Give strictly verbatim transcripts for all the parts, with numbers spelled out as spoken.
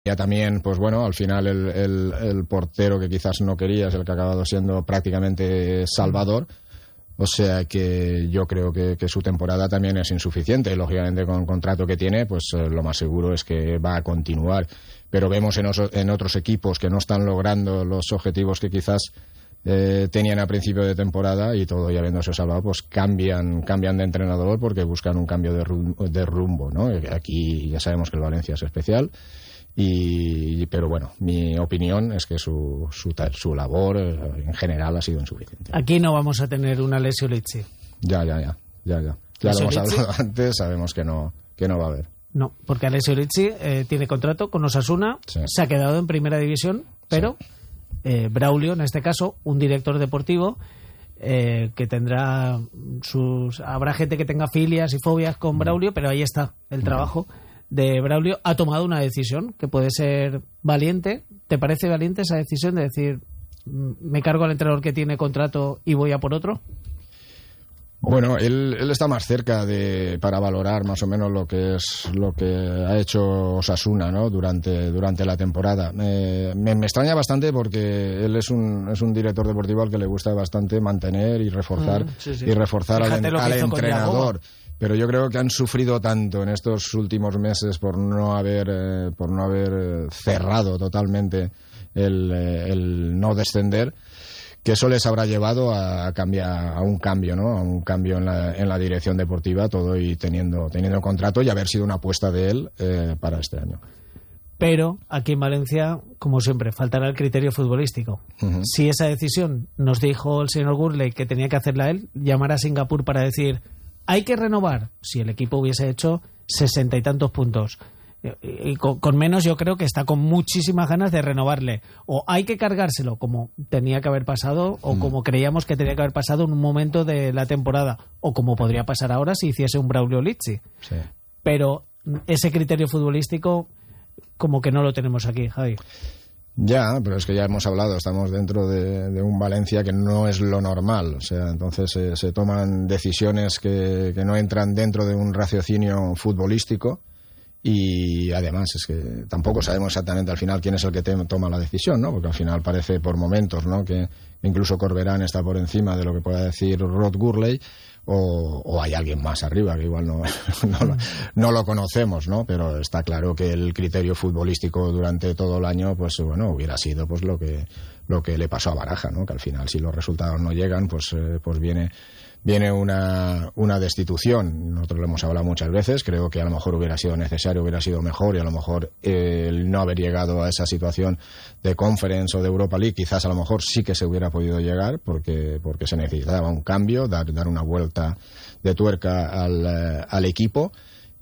Ya también, pues bueno, al final el, el, el portero que quizás no quería es el que ha acabado siendo prácticamente salvador. O sea que yo creo que, que su temporada también es insuficiente. Lógicamente, con el contrato que tiene, pues eh, lo más seguro es que va a continuar. Pero vemos en, oso, en otros equipos que no están logrando los objetivos que quizás eh, tenían a principio de temporada, y todo ya habiéndose salvado, pues cambian, cambian de entrenador porque buscan un cambio de rumbo, de rumbo, ¿no? Aquí ya sabemos que el Valencia es especial. Y, pero bueno, mi opinión es que su, su, su labor eh, en general ha sido insuficiente. Aquí no vamos a tener una Alessio Lizzi. Ya, ya, ya, ya, ya. Ya lo hemos hablado antes, sabemos que no, que no va a haber. No, porque Alessio Lizzi eh, tiene contrato con Osasuna, sí. Se ha quedado en primera división, pero sí. eh, Braulio, en este caso, un director deportivo eh, que tendrá sus... Habrá gente que tenga filias y fobias con Braulio, pero ahí está el trabajo de Braulio. Ha tomado una decisión que puede ser valiente. ¿Te parece valiente esa decisión de decir, me cargo al entrenador que tiene contrato y voy a por otro? Bueno, él, él está más cerca de para valorar más o menos lo que es lo que ha hecho Osasuna, ¿no? durante durante la temporada. Eh, me, me extraña bastante porque él es un es un director deportivo al que le gusta bastante mantener y reforzar mm, sí, sí. y reforzar Fíjate al, al entrenador. Pero yo creo que han sufrido tanto en estos últimos meses por no haber eh, por no haber cerrado totalmente el, el no descender, que eso les habrá llevado a cambiar a un cambio, ¿no? A un cambio en la, en la dirección deportiva, todo y teniendo teniendo contrato y haber sido una apuesta de él eh, para este año. Pero aquí en Valencia, como siempre, faltará el criterio futbolístico. Uh-huh. Si esa decisión nos dijo el señor Gurley que tenía que hacerla él, llamar a Singapur para decir hay que renovar, si el equipo hubiese hecho sesenta y tantos puntos. Y con, con menos yo creo que está con muchísimas ganas de renovarle. O hay que cargárselo, como tenía que haber pasado, o mm. como creíamos que tenía que haber pasado en un momento de la temporada, o como podría pasar ahora si hiciese un Braulio Lizzi. Sí. Pero ese criterio futbolístico como que no lo tenemos aquí, Javi. Ya, pero es que ya hemos hablado, estamos dentro de, de un Valencia que no es lo normal, o sea, entonces se, se toman decisiones que, que no entran dentro de un raciocinio futbolístico. Y además es que tampoco sabemos exactamente al final quién es el que te, toma la decisión, ¿no? Porque al final parece por momentos, ¿no? Que incluso Corberán está por encima de lo que pueda decir Rod Gurley, o, o hay alguien más arriba que igual no, no, lo, no lo conocemos, ¿no? Pero está claro que el criterio futbolístico durante todo el año, pues bueno, hubiera sido pues lo que lo que le pasó a Baraja, ¿no? Que al final si los resultados no llegan, pues eh, pues viene Viene una, una destitución. Nosotros lo hemos hablado muchas veces. Creo que a lo mejor hubiera sido necesario, hubiera sido mejor, y a lo mejor eh, el no haber llegado a esa situación de Conference o de Europa League, quizás a lo mejor sí que se hubiera podido llegar porque, porque se necesitaba un cambio, dar, dar una vuelta de tuerca al, al equipo.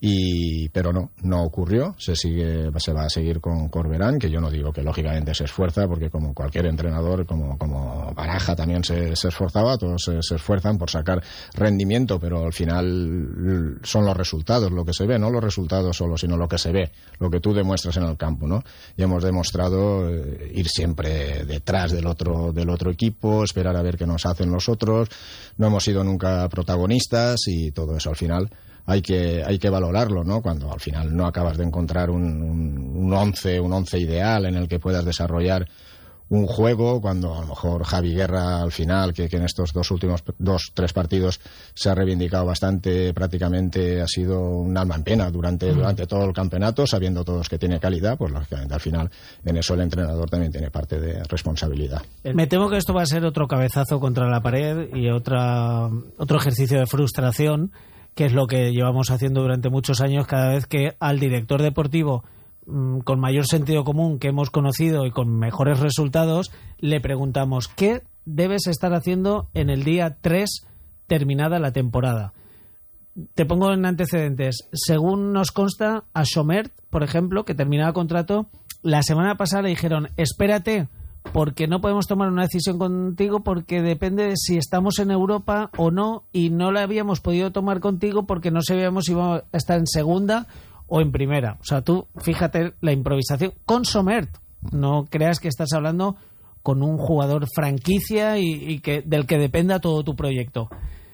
Y pero no, no ocurrió. Se sigue, se va a seguir con Corberán, que yo no digo que lógicamente se esfuerza, porque como cualquier entrenador, como, como Baraja también se, se esforzaba, todos se, se esfuerzan por sacar rendimiento, pero al final son los resultados lo que se ve, no los resultados solo, sino lo que se ve, lo que tú demuestras en el campo, ¿no? Y hemos demostrado eh, ir siempre detrás del otro, del otro equipo, esperar a ver qué nos hacen los otros. No hemos sido nunca protagonistas, y todo eso al final hay que hay que valorarlo, ¿no? Cuando al final no acabas de encontrar un, un, un once, un once ideal en el que puedas desarrollar un juego, cuando a lo mejor Javi Guerra al final, que, que en estos dos últimos dos, tres partidos se ha reivindicado bastante, prácticamente ha sido un alma en pena durante, mm. durante todo el campeonato, sabiendo todos que tiene calidad, pues lógicamente al final en eso el entrenador también tiene parte de responsabilidad. Me temo que esto va a ser otro cabezazo contra la pared y otra otro ejercicio de frustración, que es lo que llevamos haciendo durante muchos años, cada vez que al director deportivo mmm, con mayor sentido común que hemos conocido y con mejores resultados, le preguntamos ¿qué debes estar haciendo en el día tres terminada la temporada? Te pongo en antecedentes. Según nos consta, a Chomert, por ejemplo, que terminaba contrato, la semana pasada le dijeron espérate, porque no podemos tomar una decisión contigo porque depende de si estamos en Europa o no, y no la habíamos podido tomar contigo porque no sabíamos si íbamos a estar en segunda o en primera. O sea, tú fíjate la improvisación con Chomert. No creas que estás hablando con un jugador franquicia y, y que del que dependa todo tu proyecto.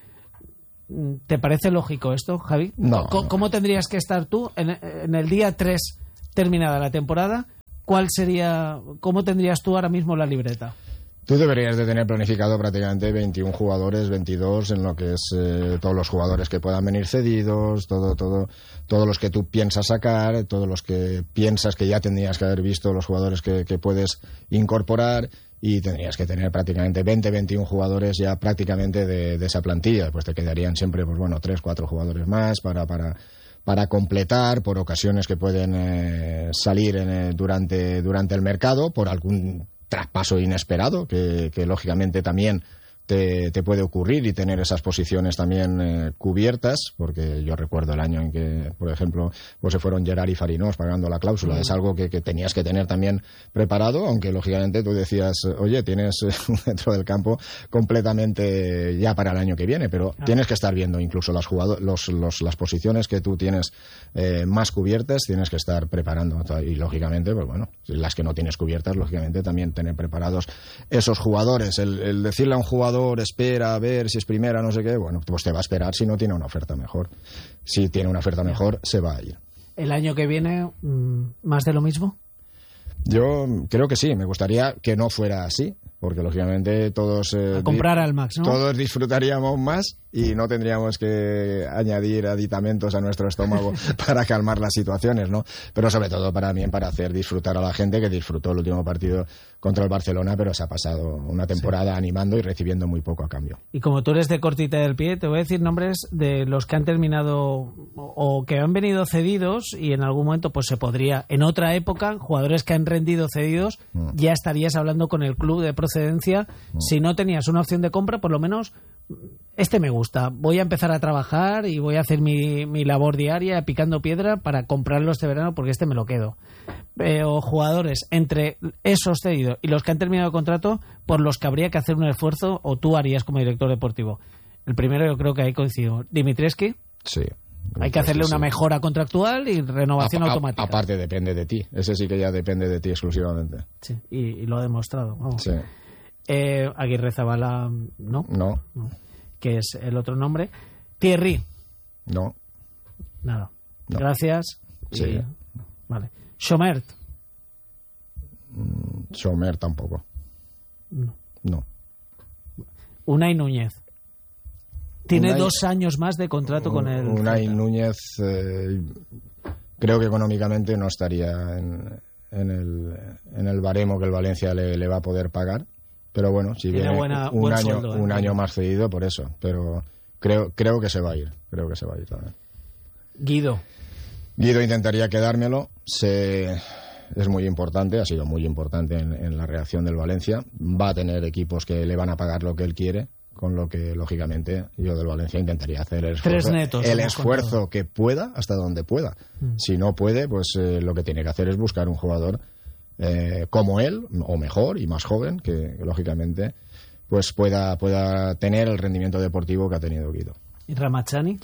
¿Te parece lógico esto, Javi? No. ¿Cómo, cómo tendrías que estar tú en, en el día tres terminada la temporada ¿cuál sería, cómo tendrías tú ahora mismo la libreta? Tú deberías de tener planificado prácticamente veintiún jugadores, veintidós, en lo que es eh, todos los jugadores que puedan venir cedidos, todo, todo, todos los que tú piensas sacar, todos los que piensas que ya tendrías que haber visto, los jugadores que, que puedes incorporar, y tendrías que tener prácticamente veinte, veintiún jugadores ya prácticamente de, de esa plantilla. Pues te quedarían siempre, pues bueno, tres, cuatro jugadores más para, para, para completar por ocasiones que pueden eh, salir en, eh, durante, durante el mercado, por algún traspaso inesperado que, que lógicamente también te, te puede ocurrir, y tener esas posiciones también eh, cubiertas, porque yo recuerdo el año en que, por ejemplo, pues se fueron Gerard y Farinós pagando la cláusula. Mm. Es algo que, que tenías que tener también preparado, aunque lógicamente tú decías, oye, tienes un centro del campo completamente ya para el año que viene, pero ah. tienes que estar viendo incluso las jugado- los, los, las posiciones que tú tienes eh, más cubiertas, tienes que estar preparando, y lógicamente, pues bueno, las que no tienes cubiertas, lógicamente también tener preparados esos jugadores. El, el decirle a un jugador, espera a ver si es primera, no sé qué, bueno, pues te va a esperar si no tiene una oferta mejor. Si tiene una oferta mejor, se va a ir. ¿El año que viene más de lo mismo? Yo creo que sí, me gustaría que no fuera así, porque lógicamente todos eh, a comprar al Max, ¿no? Todos disfrutaríamos más y no tendríamos que añadir aditamentos a nuestro estómago para calmar las situaciones, ¿no? Pero sobre todo para mí, para hacer disfrutar a la gente, que disfrutó el último partido contra el Barcelona, pero se ha pasado una temporada sí. animando y recibiendo muy poco a cambio. Y como tú eres de cortita del pie, te voy a decir nombres de los que han terminado o que han venido cedidos, y en algún momento pues se podría, en otra época, jugadores que han rendido cedidos, mm. ya estarías hablando con el club de procedencia. Mm. Si no tenías una opción de compra, por lo menos este me gusta, voy a empezar a trabajar y voy a hacer mi, mi labor diaria picando piedra para comprarlo este verano, porque este me lo quedo. Pero jugadores entre esos cedidos y los que han terminado el contrato, por los que habría que hacer un esfuerzo, o tú harías como director deportivo. El primero, yo creo que ahí coincido. Dimitrescu. Sí. Hay que hacerle una mejora contractual y renovación a, a, automática. Aparte, depende de ti. Ese sí que ya depende de ti exclusivamente. Sí, y, y lo ha demostrado. Vamos. Sí. Eh, Aguirre Zabala, ¿no? No. No. Que es el otro nombre. Thierry. No. Nada. No. Gracias. Sí. Y... Vale. Chomert. Chomert tampoco. No. No. Unai Núñez. Tiene Unai, dos años más de contrato con el... Unai Núñez, eh, creo que económicamente no estaría en, en, el, en el baremo que el Valencia le, le va a poder pagar. Pero bueno, si Tiene viene buena, un, buen año, sueldo, ¿eh? un año más cedido, por eso. Pero creo, creo que se va a ir. Creo que se va a ir también. Guido. Guido intentaría quedármelo. Se... Es muy importante, ha sido muy importante en, en la reacción del Valencia. Va a tener equipos que le van a pagar lo que él quiere, con lo que, lógicamente, yo del Valencia intentaría hacer el esfuerzo, Tres netos, el esfuerzo que pueda, hasta donde pueda. Mm. Si no puede, pues eh, lo que tiene que hacer es buscar un jugador eh, como él, o mejor y más joven, que, que lógicamente pues pueda, pueda tener el rendimiento deportivo que ha tenido Guido. ¿Y Ramachani?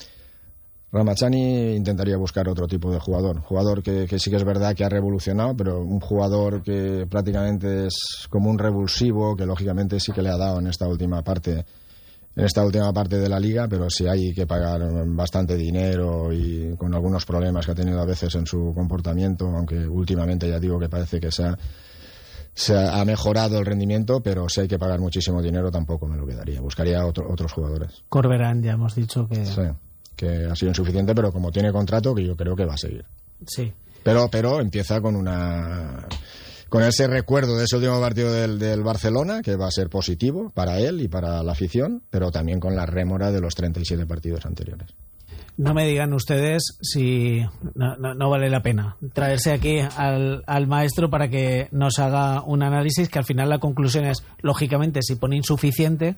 Ramachani intentaría buscar otro tipo de jugador, jugador que, que sí que es verdad que ha revolucionado, pero un jugador que prácticamente es como un revulsivo, que lógicamente sí que le ha dado en esta última parte, en esta última parte de la liga, pero sí hay que pagar bastante dinero y con algunos problemas que ha tenido a veces en su comportamiento, aunque últimamente ya digo que parece que se ha, se ha mejorado el rendimiento, pero si hay que pagar muchísimo dinero tampoco me lo quedaría, buscaría otro, otros jugadores. Corberán, ya hemos dicho que... Sí. que ha sido insuficiente, pero como tiene contrato, que yo creo que va a seguir. Sí. Pero, pero empieza con una con ese recuerdo de ese último partido del, del Barcelona, que va a ser positivo para él y para la afición, pero también con la rémora de los treinta y siete partidos anteriores. No me digan ustedes si no, no, no vale la pena traerse aquí al, al maestro para que nos haga un análisis, que al final la conclusión es, lógicamente, si pone insuficiente,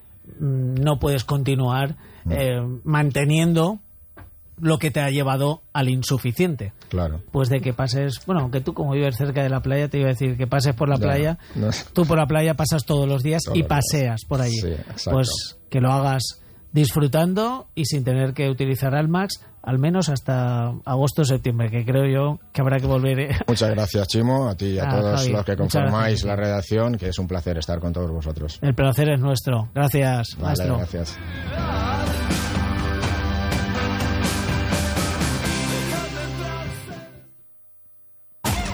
no puedes continuar eh, manteniendo lo que te ha llevado al insuficiente. Claro. Pues de que pases, bueno, aunque tú como vives cerca de la playa, te iba a decir que pases por la no, playa, no. Tú por la playa pasas todos los días todos y los paseas días. por allí. Sí, exacto. Pues que lo hagas disfrutando y sin tener que utilizar Almax, al menos hasta agosto o septiembre, que creo yo que habrá que volver. Muchas gracias, Chimo, a ti y a ah, todos Javi, los que conformáis la redacción, que es un placer estar con todos vosotros. El placer es nuestro. Gracias, vale, maestro. Gracias.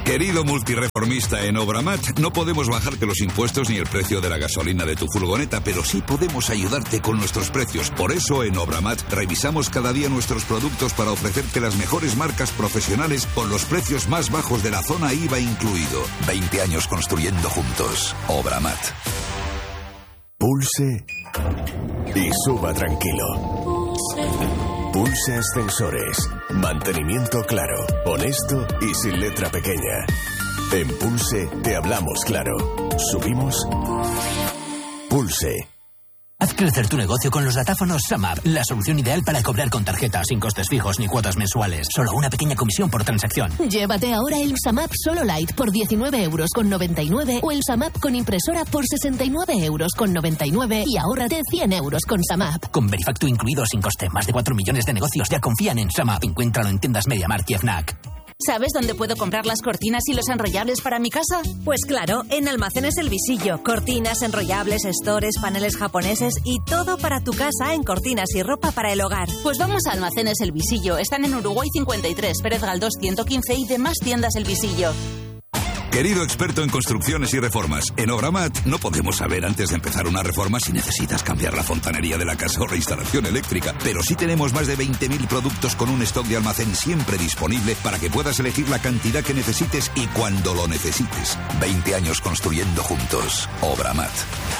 Querido multireformista en Obramat, no podemos bajarte los impuestos ni el precio de la gasolina de tu furgoneta, pero sí podemos ayudarte con nuestros precios. Por eso en Obramat revisamos cada día nuestros productos para ofrecerte las mejores marcas profesionales con los precios más bajos de la zona I V A incluido. veinte años construyendo juntos. Obramat. Pulse y suba tranquilo. Pulse Ascensores. Mantenimiento claro, honesto y sin letra pequeña. En Pulse te hablamos claro. Subimos. Pulse. Haz crecer tu negocio con los datáfonos SumUp, la solución ideal para cobrar con tarjeta, sin costes fijos ni cuotas mensuales. Solo una pequeña comisión por transacción. Llévate ahora el SumUp Solo Lite por diecinueve euros con noventa y nueve o el SumUp con impresora por sesenta y nueve euros con noventa y nueve y ahórrate cien euros con SumUp. Con Verifactu incluido sin coste, más de cuatro millones de negocios ya confían en SumUp. Encuéntralo en tiendas MediaMarkt y FNAC. ¿Sabes dónde puedo comprar las cortinas y los enrollables para mi casa? Pues claro, en Almacenes El Visillo. Cortinas, enrollables, stores, paneles japoneses y todo para tu casa en cortinas y ropa para el hogar. Pues vamos a Almacenes El Visillo. Están en Uruguay cincuenta y tres, Pérez Galdós ciento quince y demás tiendas El Visillo. Querido experto en construcciones y reformas, en Obramat no podemos saber antes de empezar una reforma si necesitas cambiar la fontanería de la casa o la instalación eléctrica, pero sí tenemos más de veinte mil productos con un stock de almacén siempre disponible para que puedas elegir la cantidad que necesites y cuando lo necesites. veinte años construyendo juntos. Obramat.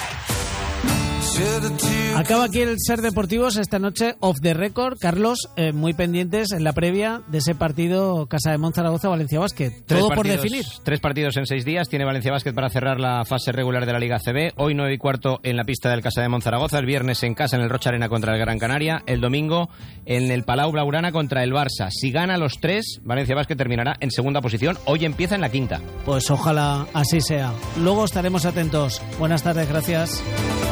Acaba aquí el Ser Deportivos esta noche off the record. Carlos, eh, muy pendientes en la previa de ese partido Casa de Monzaragoza Valencia Basket. Todo por definir. Tres partidos en seis días. Tiene Valencia Basket para cerrar la fase regular de la Liga A C B. Hoy nueve y cuarto en la pista del Casa de Monzaragoza. El viernes en casa en el Rocha Arena contra el Gran Canaria. El domingo en el Palau Blaugrana contra el Barça. Si gana los tres, Valencia Basket terminará en segunda posición. Hoy empieza en la quinta. Pues ojalá así sea. Luego estaremos atentos. Buenas tardes, gracias.